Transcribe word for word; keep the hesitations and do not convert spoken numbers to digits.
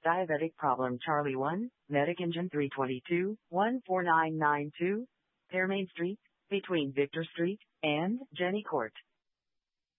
Diabetic problem Charlie one, Medic Engine three twenty-two, one four nine nine two, Pearmain Street, between Victor Street and Jenny Court.